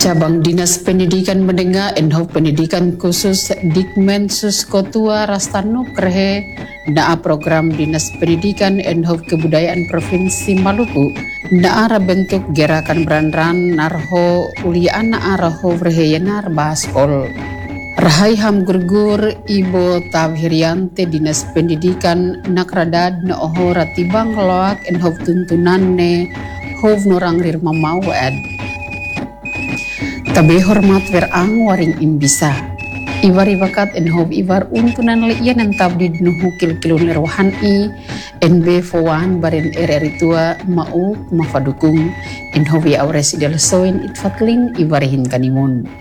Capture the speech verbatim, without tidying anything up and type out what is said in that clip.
Cabang Dinas Pendidikan Menengah Enhov Pendidikan Khusus Dikmensus Kotua Rastanu Krehe Naa Program Dinas Pendidikan Enhov Kebudayaan Provinsi Maluku Naara bentuk gerakan beranran narho uliana araho vreheyenar baskol Rahai Ham Gurgur Ibo Tawhiriante Dinas Pendidikan Nakradad Nooho Ratibang Loak Enhov Tuntunanne Hov Nurang Rirma Mawad Tabe hormat verang waring imbisa. Iwari bakat enhov iwar untunan liyan ang tabdi dinuhu kilkilun lerwahan i N B fowan barin ereritua mau mafadukung enhov ya auresi del soin itfatling iwarihin kanimun.